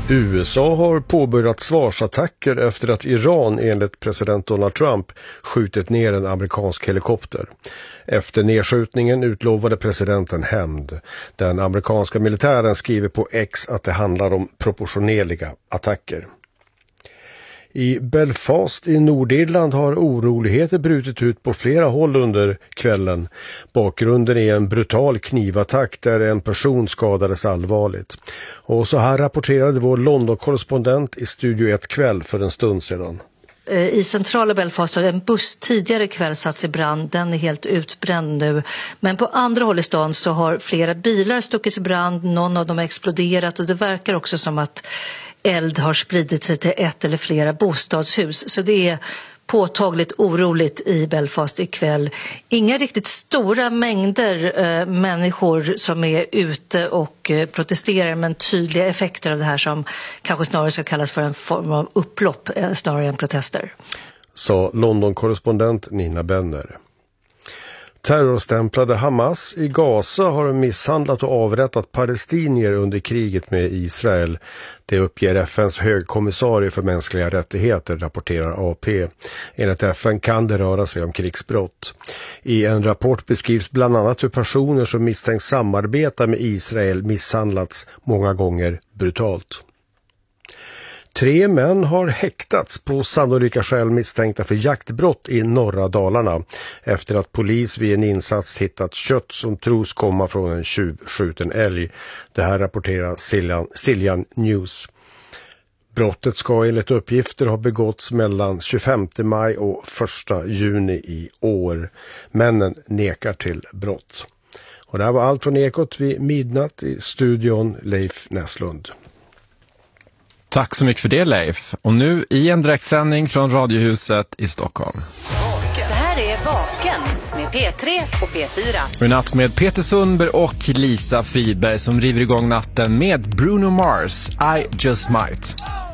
USA har påbörjat svarsattacker efter att Iran enligt president Donald Trump skjutit ner en amerikansk helikopter. Efter nedskjutningen utlovade presidenten hämnd. Den amerikanska militären skriver på X att det handlar om proportionerliga attacker. I Belfast i Nordirland har oroligheter brutit ut på flera håll under kvällen. Bakgrunden är en brutal knivattack där en person skadades allvarligt. Och så här rapporterade vår London-korrespondent i Studio 1 kväll för en stund sedan. I centrala Belfast har en buss tidigare kväll satts i brand. Den är helt utbränd nu. Men på andra håll i stan så har flera bilar stuckits i brand. Någon av dem har exploderat och det verkar också som att eld har spridit sig till ett eller flera bostadshus. Så det är påtagligt oroligt i Belfast ikväll. Inga riktigt stora mängder människor som är ute och protesterar, men tydliga effekter av det här som kanske snarare ska kallas för en form av upplopp snarare än protester. Sa London-korrespondent Nina Benner. Terrorstämplade Hamas i Gaza har misshandlat och avrättat palestinier under kriget med Israel. Det uppger FNs högkommissarie för mänskliga rättigheter, rapporterar AP. Enligt FN kan det röra sig om krigsbrott. I en rapport beskrivs bland annat hur personer som misstänks samarbeta med Israel misshandlats många gånger brutalt. 3 män har häktats på sannolika skäl misstänkta för jaktbrott i norra Dalarna efter att polis vid en insats hittat kött som tros komma från en tjuvskjuten älg. Det här rapporterar Siljan News. Brottet ska enligt uppgifter ha begåtts mellan 25 maj och 1 juni i år. Männen nekar till brott. Och det här var allt från Ekot vid midnatt. I studion Leif Näslund. Tack så mycket för det, Leif. Och nu i en direktsändning från Radiohuset i Stockholm. Det här är Vaken med P3 och P4. Och i natt med Peter Sundberg och Lisa Friberg som river igång natten med Bruno Mars, I Just Might.